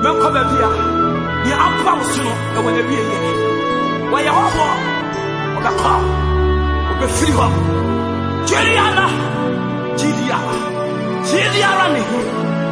Menko bebia. Ni ampa wosuno e wo ewie ye. Wo ye ho obekọ. Obefiri ho. Juliana. Juliana ni.